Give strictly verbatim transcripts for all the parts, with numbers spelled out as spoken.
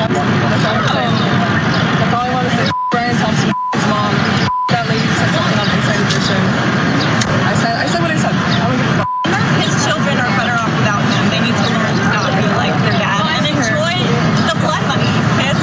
That's all I'm saying. That's all I want to say. Brian Thompson, his mom. That lady said something on Inside Edition. I said, I said what I said. I don't give a fuck. His children are better off without him. They need to learn to not be like their dad and enjoy the blood money, kids.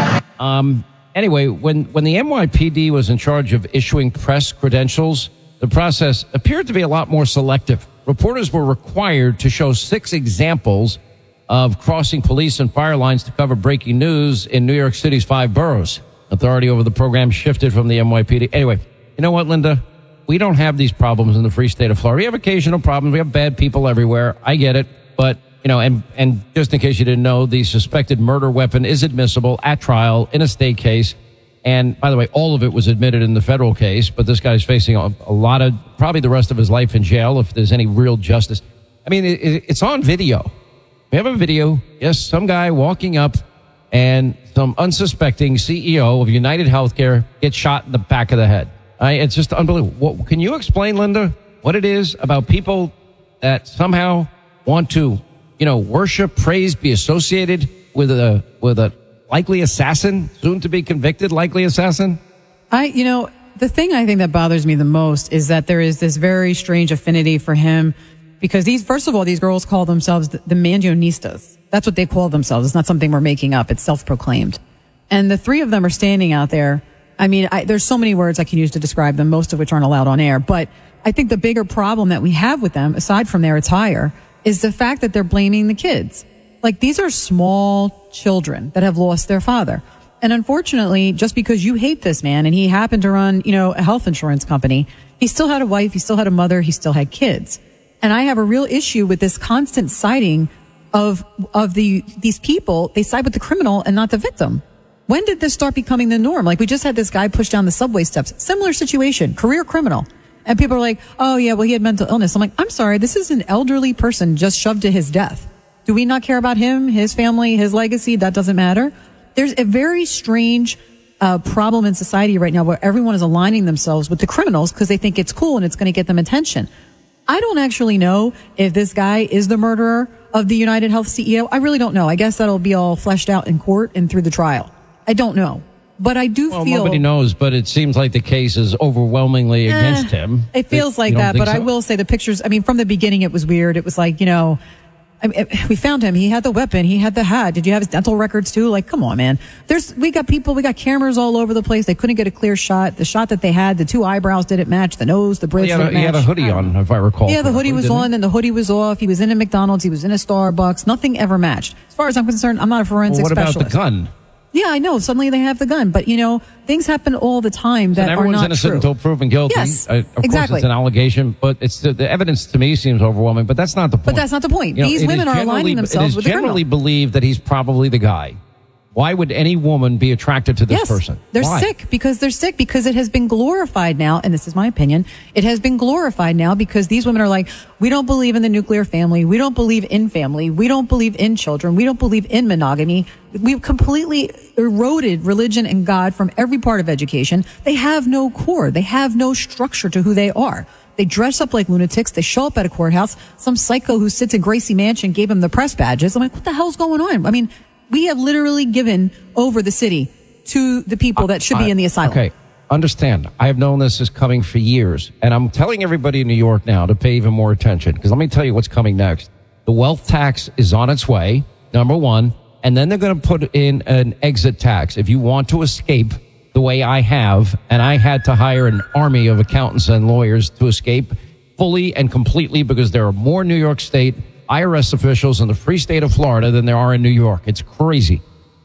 Um. Anyway, when, when the N Y P D was in charge of issuing press credentials, the process appeared to be a lot more selective. Reporters were required to show six examples of crossing police and fire lines to cover breaking news in New York City's five boroughs. Authority over the program shifted from the N Y P D. Anyway, you know what, Linda? We don't have these problems in the free state of Florida. We have occasional problems. We have bad people everywhere. I get it. But, you know, and, and just in case you didn't know, the suspected murder weapon is admissible at trial in a state case. And by the way, all of it was admitted in the federal case, but this guy's facing a, a lot of, probably the rest of his life in jail if there's any real justice. I mean, it, it, it's on video. We have a video. Yes, some guy walking up and some unsuspecting C E O of United Healthcare gets shot in the back of the head. I, it's just unbelievable. What, can you explain, Linda, what it is about people that somehow want to, you know, worship, praise, be associated with a, with a, likely assassin, soon to be convicted, likely assassin? I, you know, the thing I think that bothers me the most is that there is this very strange affinity for him because these, first of all, these girls call themselves the, the Mandonistas. That's what they call themselves. It's not something we're making up. It's self-proclaimed. And the three of them are standing out there. I mean, I, there's so many words I can use to describe them, most of which aren't allowed on air. But I think the bigger problem that we have with them, aside from their attire, is the fact that they're blaming the kids. Like, these are small children that have lost their father. And unfortunately, just because you hate this man and he happened to run, you know, a health insurance company, he still had a wife, he still had a mother, he still had kids. And I have a real issue with this constant citing of, of the, these people. They side with the criminal and not the victim. When did this start becoming the norm? Like, we just had this guy push down the subway steps. Similar situation, career criminal. And people are like, oh yeah, well, he had mental illness. I'm like, I'm sorry, this is an elderly person just shoved to his death. Do we not care about him, his family, his legacy? That doesn't matter. There's a very strange uh, problem in society right now where everyone is aligning themselves with the criminals because they think it's cool and it's going to get them attention. I don't actually know if this guy is the murderer of the United Health C E O. I really don't know. I guess that'll be all fleshed out in court and through the trial. I don't know. But I do well, feel... nobody knows, but it seems like the case is overwhelmingly eh, against him. It feels like that, but so? I will say the pictures... I mean, from the beginning, it was weird. It was like, you know... I mean, we found him. He had the weapon. He had the hat. Did you have his dental records too? Like, come on, man. There's, we got people, we got cameras all over the place. They couldn't get a clear shot. The shot that they had, the two eyebrows didn't match. The nose, the bridge he didn't a, match. He had a hoodie on, if I recall. Yeah, the hoodie was on, then the hoodie was off. He was in a McDonald's. He was in a Starbucks. Nothing ever matched. As far as I'm concerned, I'm not a forensic well, what specialist. What about the gun? Yeah, I know. Suddenly they have the gun. But, you know, things happen all the time that and are not innocent true. Until proven guilty. Yes, uh, of exactly. course, it's an allegation, but it's the, the evidence to me seems overwhelming. But that's not the point. But that's not the point. You know, These women are aligning themselves with the criminal. It is generally believed that he's probably the guy. Why would any woman be attracted to this yes, person? They're Why? sick because they're sick because it has been glorified now, and this is my opinion, it has been glorified now because these women are like, we don't believe in the nuclear family, we don't believe in family, we don't believe in children, we don't believe in monogamy. We've completely eroded religion and God from every part of education. They have no core. They have no structure to who they are. They dress up like lunatics. They show up at a courthouse. Some psycho who sits in Gracie Mansion gave them the press badges. I'm like, what the hell's going on? I mean, we have literally given over the city to the people that should be in the asylum. Okay, understand. I have known this is coming for years, and I'm telling everybody in New York now to pay even more attention, because let me tell you what's coming next. The wealth tax is on its way, number one, and then they're going to put in an exit tax. If you want to escape the way I have, and I had to hire an army of accountants and lawyers to escape fully and completely because there are more New York State I R S officials in the free state of Florida than there are in New York. It's crazy.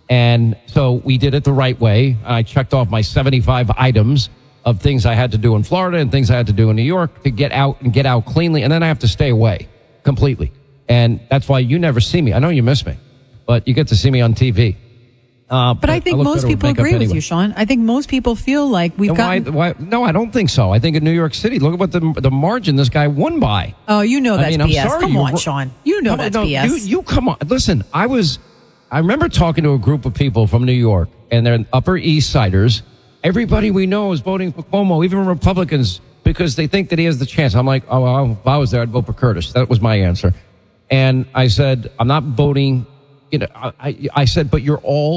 And so we did it the right way. I checked off my seventy-five items of things I had to do in Florida and things I had to do in New York to get out and get out cleanly. And then I have to stay away completely. And that's why you never see me. I know you miss me, but you get to see me on T V. Uh, but, but I think I most people agree with anyway. you, Sean. I think most people feel like we've got. Why, why, no, I don't think so. I think in New York City, look at what the the margin this guy won by. Oh, you know that's I mean, B S. I'm sorry, come you, on, Sean. You know no, that's no, B S. You, you come on. Listen, I was. I remember talking to a group of people from New York, and they're Upper East Siders. Everybody we know is voting for Cuomo, even Republicans, because they think that he has the chance. I'm like, oh, well, if I was there, I'd vote for Curtis. That was my answer. And I said, I'm not voting. You know, I, I said, but you're all